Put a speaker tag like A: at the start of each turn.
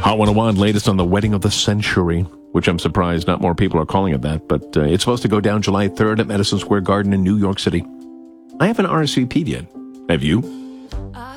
A: Hot 101, latest on the wedding of the century, which I'm surprised not more people are calling it that, but it's supposed to go down July 3rd at Madison Square Garden in New York City. I haven't RSVP'd yet. Have you?